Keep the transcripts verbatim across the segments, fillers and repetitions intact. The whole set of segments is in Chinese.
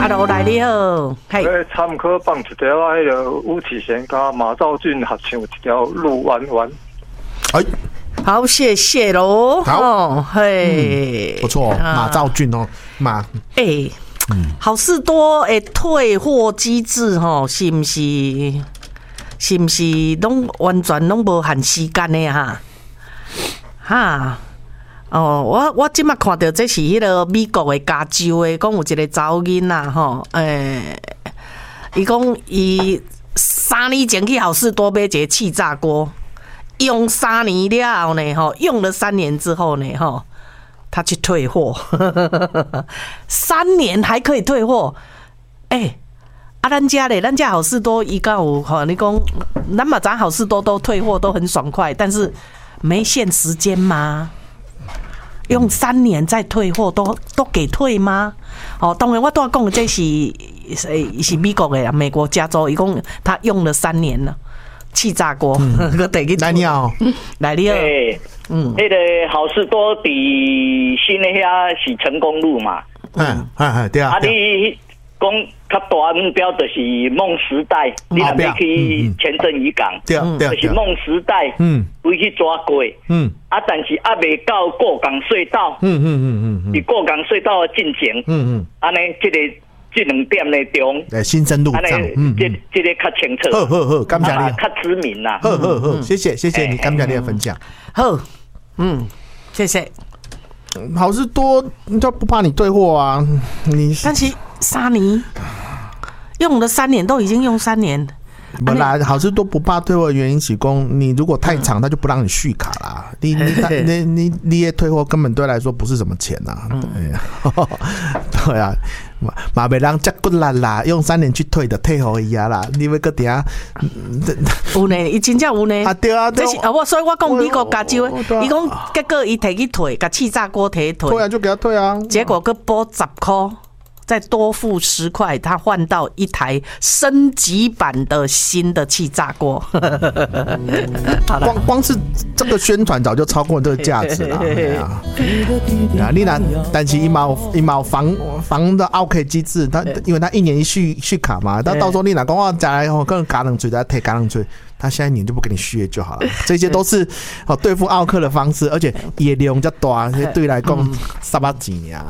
阿罗来你好， 嘿，参考放一条啊，迄个吴启贤甲马兆俊合唱一条《路弯弯》。 哎， 好，谢谢喽。 好， 哦、嘿、 嗯，不错、哦，马兆俊哦，马， 哎、欸，嗯，好事多诶，退货机制吼，是不是？是不是拢完全拢无限时间的哈？哈。哦，我我即马看到这是迄个美国的加州的，讲有一个查某囡仔吼，诶，伊讲伊三年前去好事多买一个气炸锅，用三年了后呢，吼，用了三年之后呢，吼，他去退货，三年还可以退货，哎、欸，啊，咱家咧，咱家好事多伊敢有吼，你讲，咱嘛咱好事多都退货都很爽快，但是没限时间吗？用三年再退货都都给退吗？哦，当然我都要讲这是是是美国的，美国加州，一共他用了三年了，气炸锅，个得去来你好， 来你好， 嗯，那个好事多比新的遐是成功路嘛， 嗯嗯嗯，对啊， 啊你讲较大目标就是梦时代，你若要去前镇渔港， 对对， 就是梦时代，嗯，会去抓过，嗯，啊，但是还未到过港隧道，嗯嗯嗯嗯，伫过港隧道的进前，嗯嗯，安尼这个这两点呢中， 诶，新生路上， 嗯，这这个较清楚， 好好好，感谢你， 较知名啦， 好好好，谢谢谢谢你，感谢你的分享， 好，嗯，谢谢。 好事多，就不怕你退货啊？你但是三年用了三年，都已经用三年。 本来好事多不怕退货的原因是讲，你如果太长，他就不让你续卡啦。你你你你你的退货根本对来说不是什么钱呐、啊。对对啊，马别让这骨力啦，用三年去退的退货一样啦。你会个底下有呢，伊真正有呢。 啊对啊， 这是啊，我所以我讲美国加州，伊讲结果伊摕去退，甲气炸锅摕去退， 退啊就给他退啊， 结果佮补十块。再多付十块，他换到一台升级版的新的气炸锅。 光光是这个宣传早就超过这个价值了。啊，你那但是一毛一毛防防的 O K 机制，它因为它一年一续续卡嘛，到到时候你哪讲话再来后跟嘎冷吹再退嘎冷吹，他下一年就不给你续就好了。这些都是哦对付奥客的方式，而且也利用较大，对来讲三百钱呀。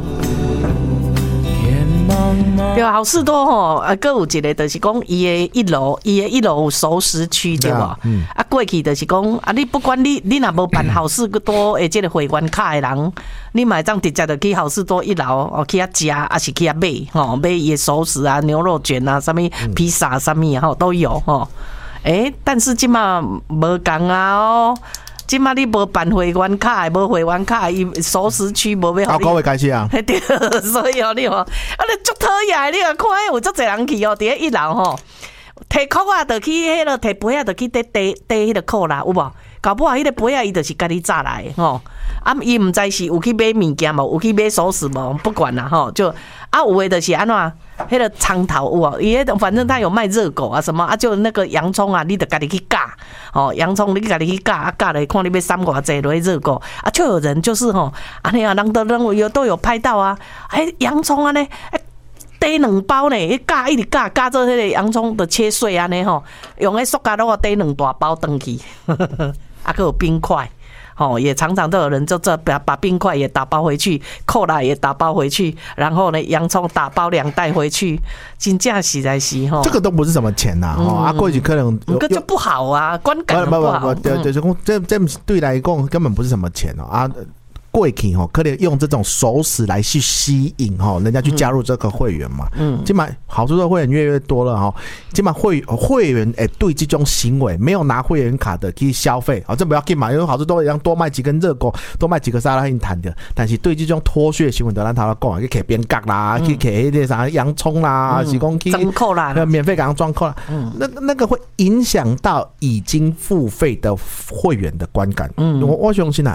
对，好事多吼，啊，搁有一个就是讲，伊的一楼，伊的一楼有熟食区对吧？嗯、啊，过去就是讲，啊，你不管你你若无办好事多的这个会员卡的人，你买张直接就去好事多一楼哦，去遐食，啊是去遐买吼，买伊的熟食啊、牛肉卷啊、什么披萨什么吼都有吼。诶、欸，但是即马无共啊哦。即马你无办会员卡，无会员卡，伊熟食区无要。 好，各位开始啊！ 对，所以哦，你哦，啊，你足讨厌，你啊看有足侪人去哦，伫一楼吼，摕扣啊，就去迄个摕杯啊，就去缀缀缀迄个扣啦，有无？搞不好迄个杯啊，伊就是家己炸来吼。啊，伊毋知是有去买物件无，有去买熟食无，不管啦吼，就啊有诶就是安怎，迄个苍头有无？伊迄反正他有卖热狗啊什么啊，就那个洋葱啊，你得家己去夹，哦，洋葱你家己去夹，啊夹了看你要三偌济落去热狗，啊就有人就是吼，安尼啊，人都认为有都有拍到啊，哎洋葱安尼，哎。堆两包呢，一夹一直夹，夹做迄个洋葱的切碎安尼吼，用迄塑胶袋堆两大包回去，啊，还有冰块，哦，也常常都有人就这把把冰块也打包回去，扣啦也打包回去，然后呢，洋葱打包两袋回去，真正实在是吼， 这个都不是什么钱呐，哦，啊，过去可能这就不好啊，观感不好， 不不不，对对，这这对来讲根本不是什么钱哦啊。过去吼，可能用这种熟食来去吸引吼，人家去加入这个会员嘛。嗯，今晚好处的会员越来越多了哈。今晚会会员诶，对这种行为没有拿会员卡的去消费，好，这不要紧嘛，因为好处都一样，多卖几根热狗，多卖几个沙拉已谈的。但是对这种脱屑行为的，咱头来讲，去摕边角啦，去摕迄个啥洋葱啦，嗯、是讲去装扣啦， 免费给人装扣啦。嗯，那那个会影响到已经付费的会员的观感。嗯，我我相信啊。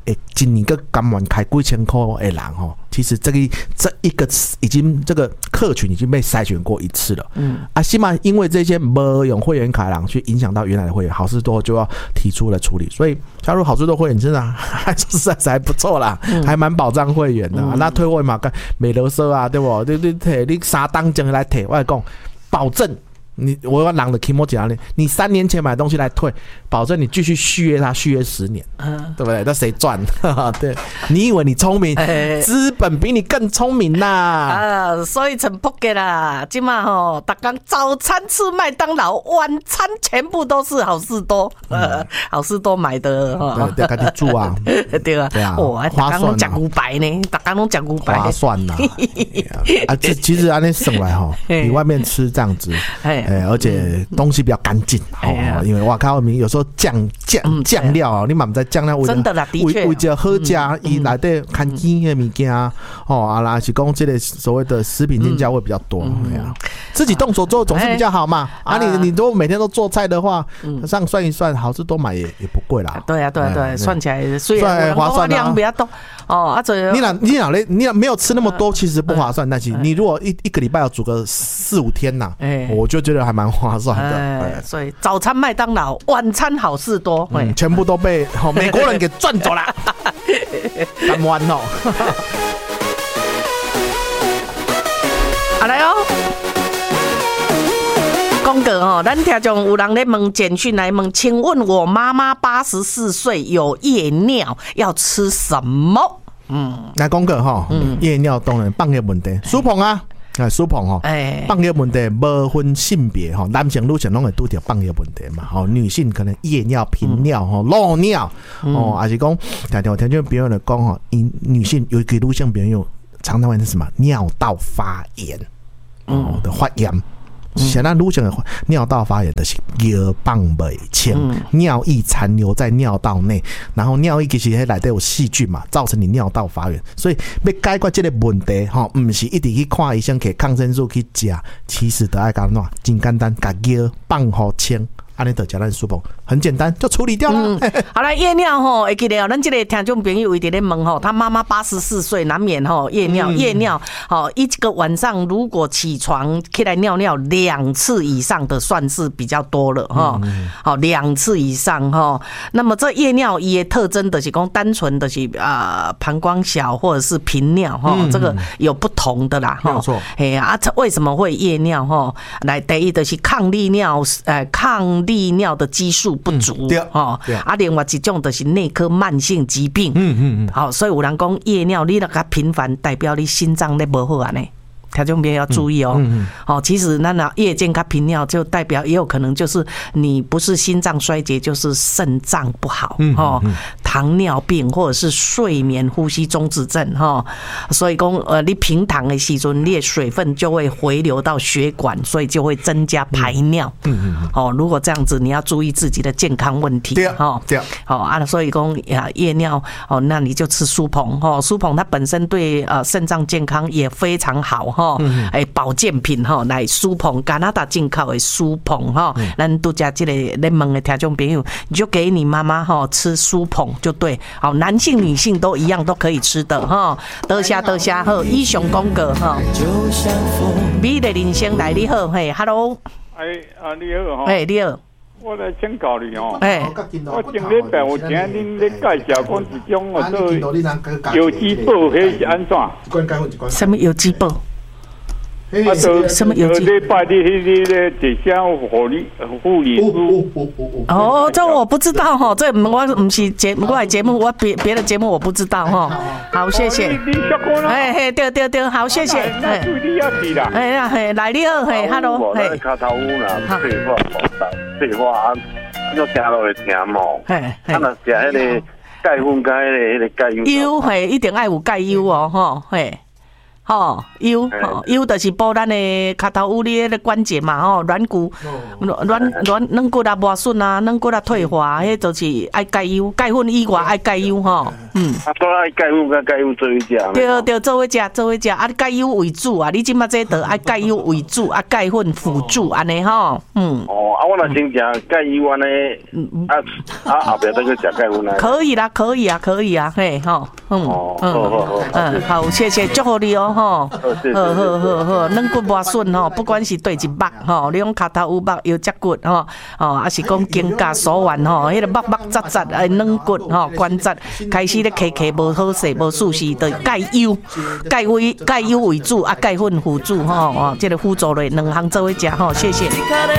诶，今年个甘愿开几千块的人吼，其实这个这一个已经这个客群已经被筛选过一次了。嗯，啊，起码因为这些没用会员卡的人去影响到原来的会员，好事多就要提出了处理。所以加入好事多会员真的还实在是还不错啦，嗯、还蛮保障会员的。嗯、那退货嘛，跟美乐色啊，对不？对对对，你三档奖来退，我讲保证。你我要狼的 Kimoji 哪里？你三年前买东西来退，保证你继续续约它，续约十年，嗯，对不对？那谁赚？对，你以为你聪明，欸、资本比你更聪明呐！ 啊，所以成扑嘅啦，今嘛吼，大家早餐吃麦当劳，晚餐全部都是好事多，嗯、呃，好事多买的哈， 对，赶紧住啊， 对啊，对啊，哇，大家拢讲五百呢，大家拢讲五百， 划算呐！啊，这其实按你省来哈，比外面吃这样子。欸、而且东西比较干净、嗯哦、因为哇靠，你有时候酱酱酱料、嗯、你满在酱料真的啦，的确为着好吃，伊内底看见的物件哦，啊啦是讲这个所谓的食品添加会比较多，嗯嗯、自己动手做总是比较好嘛。啊，啊你你都每天都做菜的话，嗯、这样算一算，好事多买也也不贵啦。 对啊，对啊，对，欸、算起来虽然划算、啊， 量比较多哦。啊，这你俩你俩嘞，你俩没有吃那么多，其实不划算。但是你如果一一个礼拜要煮个四五天呐，欸、我就觉得还蛮划算的。 欸、所以早餐麦当劳，晚餐好事多， 嗯、全部都被、哦、美国人给赚走了，干完哦。 啊来哦，公哥哦，咱听众有人在问简讯来问，请问我妈妈八十四岁有夜尿，要吃什么？ 嗯，来公哥哈，嗯、夜尿当然放个问题，苏鹏啊。哎，苏鹏吼，放尿问题无分性别吼，男性女性拢会拄着放尿问题嘛。吼，女性可能夜尿、频尿、吼漏尿，哦，还是讲听听听众朋友来讲吼，因女性尤其女性朋友常常会是什么尿道发炎，哦的发炎。现在女性的尿道发炎就是尿放袂清，尿液残留在尿道内，然后尿液其实内底有细菌嘛，造成你尿道发炎。所以要解决这个问题，吼，唔是一直去看医生给抗生素去吃，其实得爱干怎？真简单，把尿放好清。安尼就叫咱舒服，很简单就处理掉了。 嗯、好了，夜尿吼，会记得哦，咱这个听众朋友一直在问吼，他妈妈八十四岁，难免吼夜尿，夜尿，好一个晚上如果起床起来尿尿两次以上的，算是比较多了哈。好，两次以上哈，那么这夜尿也特征的是讲单纯的是啊、呃、膀胱小或者是频尿哈，嗯、这个有不同的啦哈。没错，哎啊，为什么会夜尿哈？来，第一就是抗利尿，呃抗利尿的基数不足，嗯、哦，啊，另外一种就是内科慢性疾病，嗯嗯嗯，好，所以有人讲夜尿你那个频繁，代表你心脏咧不好啊呢。听众朋友要注意哦，嗯嗯哦，其实那那夜间卡频尿就代表也有可能就是你不是心脏衰竭，就是肾脏不好，嗯嗯嗯哦，糖尿病或者是睡眠呼吸中止症哈，哦，所以讲呃，你平躺的时阵，你的水分就会回流到血管，所以就会增加排尿，嗯嗯嗯哦，如果这样子，你要注意自己的健康问题， 对哦，对哦啊，所以讲呀夜尿哦，那你就吃苏鹏哦，苏鹏它本身对呃肾脏健康也非常好哈。嗯，哎，保健品哈，来苏鹏加拿大进口的苏鹏哈，咱都加这个在问的听众朋友，你就给你妈妈哈吃苏鹏就对，好，男性女性都一样都可以吃的哈。多谢多谢好，以上讲过哈。美丽人生来你好，嘿 ，Hello， 哎啊你好哈， 哎你好。 我来请教你哦， 哎， 我前礼拜有听恁咧介绍讲一种哦做有机宝，迄是安怎？ 什么有机宝？ 啊，就什么有机？礼拜你迄个咧，一项护理护理师。 哦，这我不知道哈，这我不是节目，我节目我别别的节目我不知道哈。好，谢谢。哎嘿，对对对，好，谢谢。 哎，你也是啦。 哎呀嘿，来你好嘿 ，Hello 嘿。 卡头乌啦，废话废话啊，我听落会听毛。嘿，啊那食迄个钙粉加迄个迄个钙油。 油嘿，一定爱有钙油哦，吼嘿。吼，腰吼腰就是补咱的脚头有你的关节嘛，吼软骨、软软软骨啊磨损啊，软骨啊退化，迄就是爱钙油，钙粉以外爱钙油吼。嗯。 啊，都爱钙粉跟钙油做伙食。 对对，做伙食做伙食，啊钙油为主啊，你即马这得爱钙油为主，啊钙粉辅助安尼吼。嗯。 哦，啊，我我若先食钙油安尼，啊啊后壁再去食钙粉啊。 可以啦，可以啊，可以啊，嘿，吼，嗯嗯嗯，好，谢谢，祝福你哦，吼，好好好好，软骨磨损吼，不管是对一目吼，你讲脚头有目腰脊骨吼，哦，还是讲肩胛手腕吼，迄个目目扎扎诶软骨吼关节开始咧卡卡无好势无舒适，对钙油、钙为钙油为主啊，钙粉辅助吼，哦，这个辅助类两项做伙食吼，谢谢。